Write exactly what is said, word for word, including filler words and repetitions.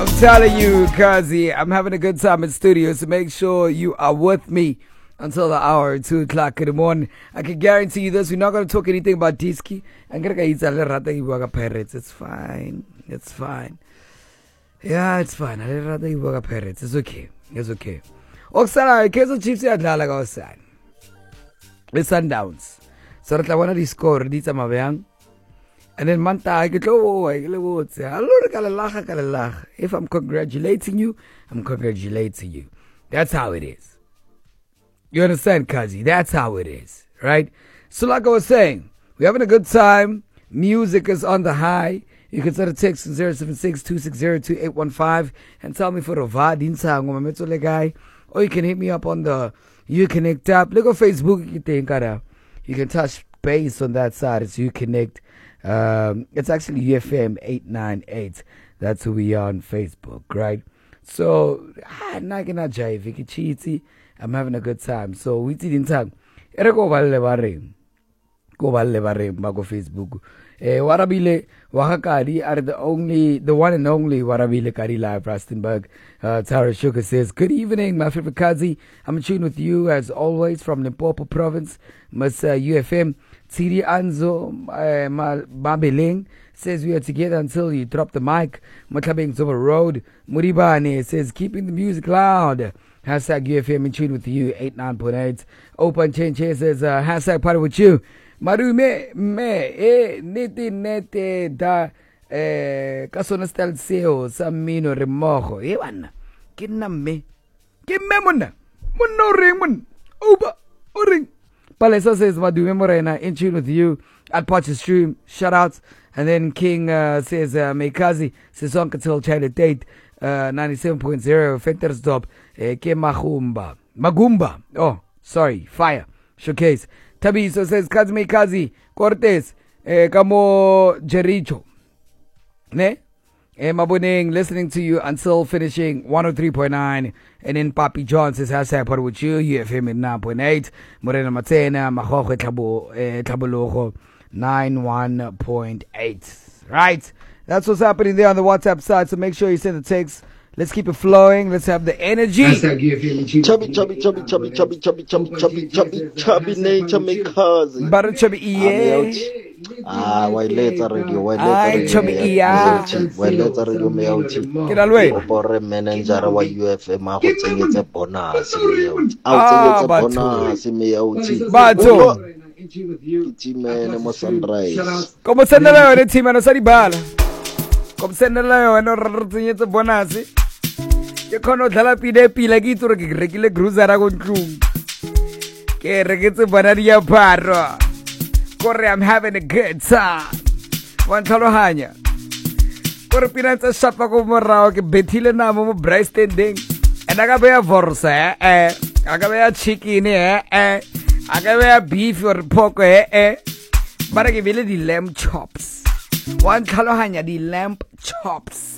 I'm telling you, Kazi, I'm having a good time in studio, so make sure you are with me until the hour, two o'clock in the morning. I can guarantee you this, we're not going to talk anything about Diski. I'm going to eat a parrots. It's fine. It's fine. Yeah, it's fine. Parrots. It's okay. It's okay. Oksana, Kaizer Chiefs yadlala kaosana. The Sundowns. So that I want to score, dita mabeyang. And then manta I get oh I get if I'm congratulating you, I'm congratulating you. That's how it is. You understand, Kazi? That's how it is, right? So like I was saying, we're having a good time. Music is on the high. You can send a text to zero seven six, two six zero, two eight one five and tell me for a va guy. Or you can hit me up on the You Connect app. Look on Facebook, you think you can touch base on that side. It's You Connect. Um, it's actually U F M eight nine eight. That's who we are on Facebook, right? So, I'm having a good time. So, we didn't time. Go go Facebook. Eh, Warabile, Wahakari are the only, the one and only Warabile Kari Live, Rustenburg. Uh, Tara Sugar says, good evening, my favorite Kazi. I'm in tune with you as always from Limpopo province. Miss uh, U F M. Tiri Anzo uh, Babeleng says we are together until you drop the mic. Matlabeng's over road. Muribane says keeping the music loud. Hashtag U F M in tune with you, eight nine point eight. Open Change says uh, hashtag party with you. Marume me e nete nete da eh kasona style seo samino remojo. E wana. Kinna me. Kimme muna. Munno ring mun. Oba. Ring. Palesa says Madume Morena in tune with you at Potter's Stream. Shout outs. And then King uh, says uh, Mekazi says on until child date uh, ninety-seven point zero Fentersdorp uh, Ke Magumba. Magumba. Oh, sorry. Fire. Showcase. Tabiso says Kazi Mekazi Cortez eh, Kamo Jericho. Ne? Eh, Mabuning, listening to you until finishing one oh three point nine. And then Papi John says hashtag part with you, U F M at nine point eight. Morena Matena, Mahoche Tabologo ninety-one point eight. Right? That's what's happening there on the WhatsApp side. So make sure you send the text. Let's keep it flowing. Let's have the energy. Chubby, chubby, chubby, chubby, chubby, chubby, chubby, chubby, chubby, chubby, nature makers. But chubby, yeah. Ah, why later radio? Why later? Chubby, yeah. Why later radio? Me out. Get away. Opore manager wa U F M. Ako tingetse bonus. Me out. Out tingetse bonus. Me out. Bato. Team man, mo sunrise. Como sunrise, ne team ano saribala. Como sunrise, ano tingetse bonus. Ke kono dlala pide pila ke itore ke rekile cruiser a go ntlung ke reketse banari ya pharo kore I'm having a good time wa ntlhalohanya kore pina tsa shapa go morao ke bethile na mo braai standing ena ka beya vorsa eh aka beya chicken eh eh aka beya beef or pork eh eh bara ke bile di lamb chops wa ntlhalohanya di lamb chops